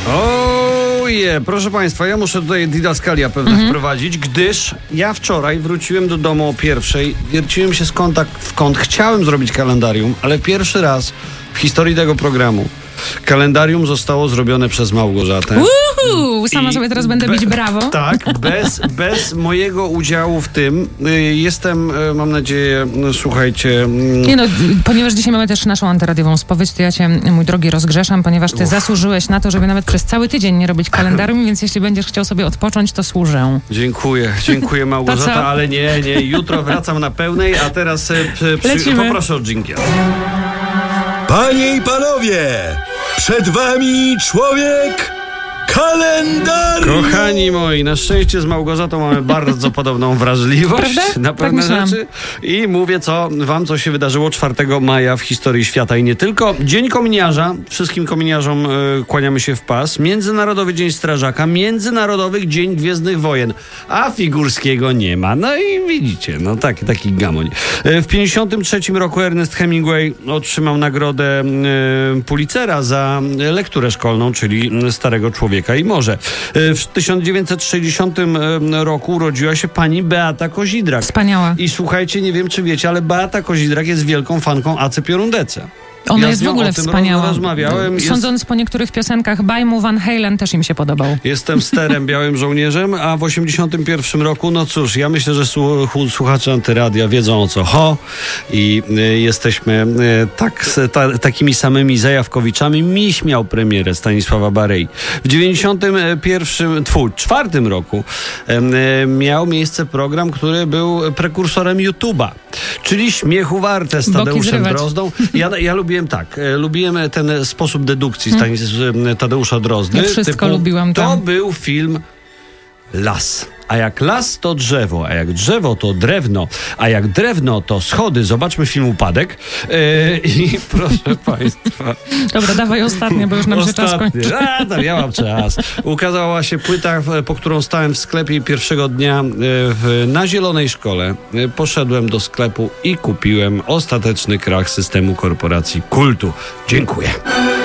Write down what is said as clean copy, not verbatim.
Proszę Państwa, ja muszę tutaj didaskalia pewne wprowadzić, gdyż ja wczoraj wróciłem do domu o 1:00, wierciłem się z kąta w kąt, chciałem zrobić kalendarium, ale pierwszy raz w historii tego programu kalendarium zostało zrobione przez Małgorzatę. Sama sobie teraz będę bić brawo. Tak, bez mojego udziału w tym. Jestem, mam nadzieję, słuchajcie... Nie no, ponieważ dzisiaj mamy też naszą antyradiową spowiedź, to ja cię, mój drogi, rozgrzeszam, ponieważ ty zasłużyłeś na to, żeby nawet przez cały tydzień nie robić kalendarium, więc jeśli będziesz chciał sobie odpocząć, to służę. Dziękuję Małgorzata, ale nie, jutro wracam na pełnej, a teraz poproszę o dżingiel. Panie i panowie, przed wami człowiek kalendarium. Kochani moi, na szczęście z Małgorzatą mamy bardzo podobną wrażliwość na pewne rzeczy. I mówię wam, co się wydarzyło 4 maja w historii świata i nie tylko. Dzień kominiarza. Wszystkim kominiarzom kłaniamy się w pas. Międzynarodowy Dzień Strażaka. Międzynarodowy Dzień Gwiezdnych Wojen. A Figurskiego nie ma. No i widzicie, no taki gamoń. W 1953 roku Ernest Hemingway otrzymał nagrodę Pulitzera za lekturę szkolną, czyli Starego Człowieka i Morze. W 1960 roku urodziła się pani Beata Kozidrak. Wspaniała. I słuchajcie, nie wiem czy wiecie, ale Beata Kozidrak jest wielką fanką Acy Piorundece. Ona jest w ogóle wspaniała. Rozmawiałem. Sądząc po niektórych piosenkach Bajmu, Van Halen też im się podobał. Jestem sterem, białym żołnierzem, a w 81 roku, no cóż, ja myślę, że słuchacze Antyradia wiedzą o co i jesteśmy takimi samymi zajawkowiczami. Miś miał premierę Stanisława Barei. W 94 roku miał miejsce program, program, który był prekursorem YouTube'a, czyli Śmiechu Warte z Tadeuszem Drozdą. Ja lubiłem ten sposób dedukcji Tadeusza Drozdy. Ja wszystko lubiłam tam. To był film Las. A jak las to drzewo, a jak drzewo to drewno, a jak drewno to schody. Zobaczmy film Upadek. I proszę Państwa... Dobra, dawaj ostatnie, bo już nam się czas kończy. Ja mam czas. Ukazała się płyta, po którą stałem w sklepie pierwszego dnia na Zielonej Szkole. Poszedłem do sklepu i kupiłem Ostateczny krach systemu korporacji Kultu. Dziękuję.